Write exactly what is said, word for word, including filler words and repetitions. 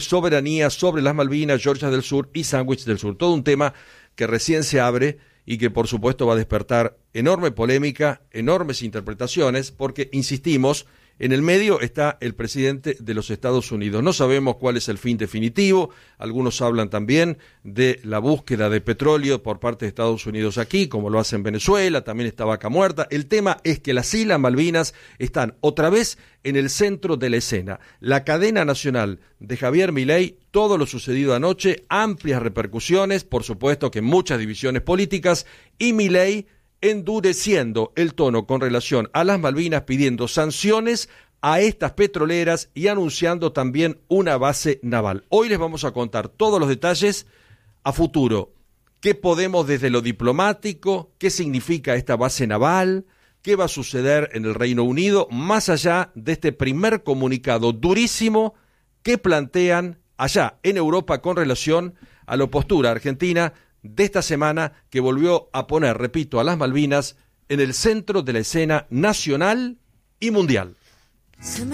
soberanía sobre las Malvinas, Georgias del Sur y Sandwich del Sur. Todo un tema que recién se abre y que por supuesto va a despertar enorme polémica, enormes interpretaciones, porque, insistimos, en el medio está el presidente de los Estados Unidos. No sabemos cuál es el fin definitivo. Algunos hablan también de la búsqueda de petróleo por parte de Estados Unidos aquí, como lo hace en Venezuela, también está Vaca Muerta. El tema es que las Islas Malvinas están otra vez en el centro de la escena. La cadena nacional de Javier Milei, todo lo sucedido anoche, amplias repercusiones, por supuesto que muchas divisiones políticas, y Milei endureciendo el tono con relación a las Malvinas, pidiendo sanciones a estas petroleras y anunciando también una base naval. Hoy les vamos a contar todos los detalles a futuro. ¿Qué podemos desde lo diplomático? ¿Qué significa esta base naval? ¿Qué va a suceder en el Reino Unido? Más allá de este primer comunicado durísimo que plantean allá en Europa con relación a la postura argentina de esta semana, que volvió a poner, repito, a las Malvinas en el centro de la escena nacional y mundial.